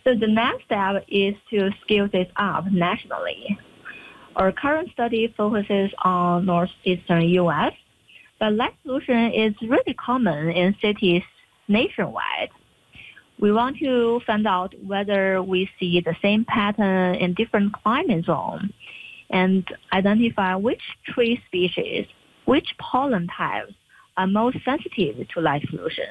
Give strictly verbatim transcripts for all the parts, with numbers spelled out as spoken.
So the next step is to scale this up nationally. Our current study focuses on northeastern U S, but light pollution is really common in cities nationwide. We want to find out whether we see the same pattern in different climate zones and identify which tree species, which pollen types are most sensitive to light pollution.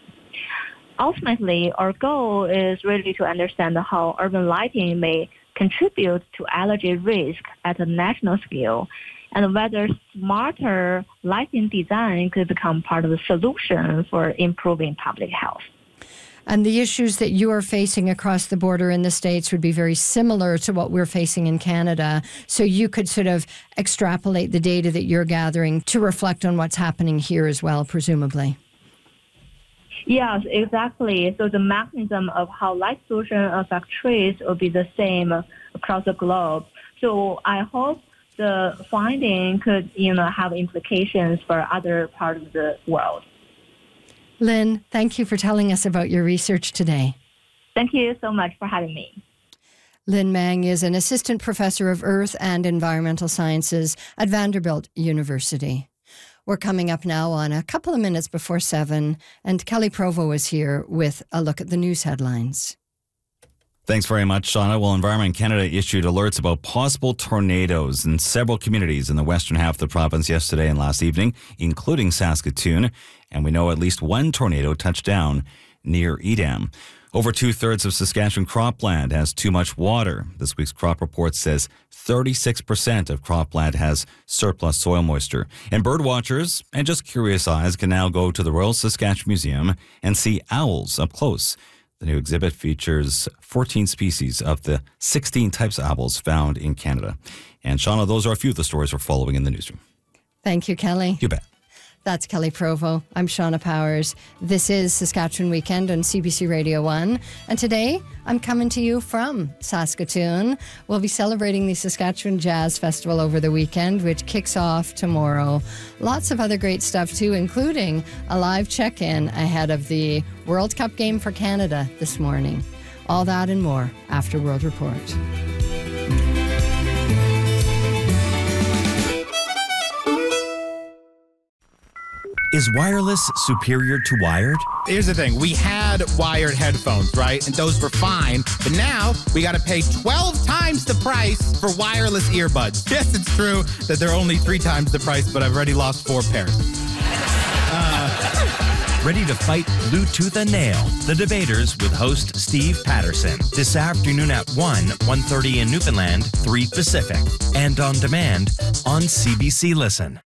Ultimately, our goal is really to understand how urban lighting may contribute to allergy risk at a national scale and whether smarter lighting design could become part of the solution for improving public health. And the issues that you are facing across the border in the States would be very similar to what we're facing in Canada. So you could sort of extrapolate the data that you're gathering to reflect on what's happening here as well, presumably. Yes, exactly. So the mechanism of how light pollution affects trees will be the same across the globe. So I hope the finding could, you know, have implications for other parts of the world. Lynn, thank you for telling us about your research today. Thank you so much for having me. Lynn Mang is an assistant professor of earth and environmental sciences at Vanderbilt University. We're coming up now on a couple of minutes before seven, and Kelly Provo is here with a look at the news headlines. Thanks very much, Shauna. Well, Environment Canada issued alerts about possible tornadoes in several communities in the western half of the province yesterday and last evening, including Saskatoon. And we know at least one tornado touched down near Edam. Over two-thirds of Saskatchewan cropland has too much water. This week's crop report says thirty-six percent of cropland has surplus soil moisture. And bird watchers and just curious eyes can now go to the Royal Saskatchewan Museum and see owls up close. The new exhibit features fourteen species of the sixteen types of owls found in Canada. And Shauna, those are a few of the stories we're following in the newsroom. Thank you, Kelly. You bet. That's Kelly Provo. I'm Shauna Powers. This is Saskatchewan Weekend on C B C Radio one. And today, I'm coming to you from Saskatoon. We'll be celebrating the Saskatchewan Jazz Festival over the weekend, which kicks off tomorrow. Lots of other great stuff, too, including a live check-in ahead of the World Cup game for Canada this morning. All that and more after World Report. Is wireless superior to wired? Here's the thing. We had wired headphones, right? And those were fine. But now we got to pay twelve times the price for wireless earbuds. Yes, it's true that they're only three times the price, but I've already lost four pairs. Uh, Ready to fight Bluetooth and nail the debaters with host Steve Patterson this afternoon at one, one thirty in Newfoundland, three Pacific, and on demand on C B C Listen.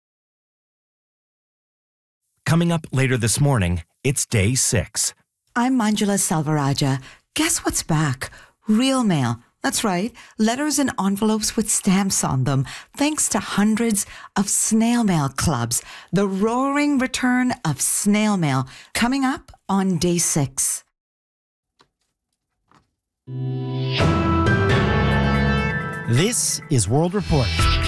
Coming up later this morning, it's day six. I'm Manjula Salvaraja. Guess what's back? Real mail. That's right. Letters and envelopes with stamps on them, thanks to hundreds of snail mail clubs. The roaring return of snail mail coming up on day six. This is World Report.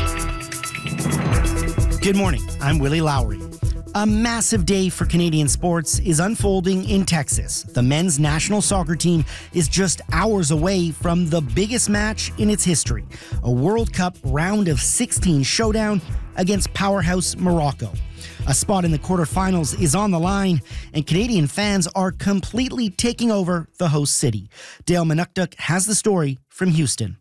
Good morning. I'm Willie Lowry. A massive day for Canadian sports is unfolding in Texas. The men's national soccer team is just hours away from the biggest match in its history, a World Cup round of sixteen showdown against powerhouse Morocco. A spot in the quarterfinals is on the line, and Canadian fans are completely taking over the host city. Dale Manukduk has the story from Houston.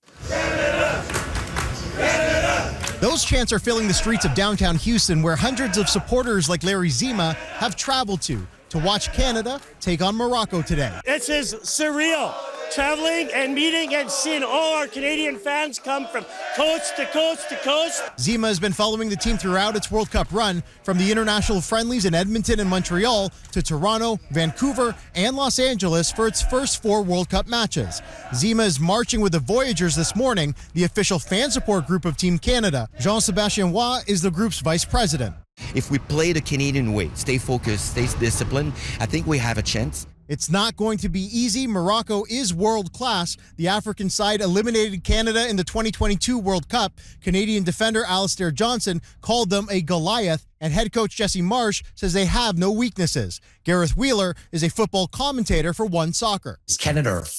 Those chants are filling the streets of downtown Houston, where hundreds of supporters like Larry Zima have traveled to to watch Canada take on Morocco today. This is surreal. Traveling and meeting and seeing all our Canadian fans come from coast to coast to coast. Zima has been following the team throughout its World Cup run, from the international friendlies in Edmonton and Montreal to Toronto, Vancouver, and Los Angeles for its first four World Cup matches. Zima is marching with the Voyageurs this morning, the official fan support group of Team Canada. Jean-Sébastien Roy is the group's vice president. If we play the Canadian way, stay focused, stay disciplined, I think we have a chance. It's not going to be easy. Morocco is world class. The African side eliminated Canada in the twenty twenty-two World Cup. Canadian defender Alistair Johnson called them a Goliath, and head coach Jesse Marsh says they have no weaknesses. Gareth Wheeler is a football commentator for One Soccer. Canada are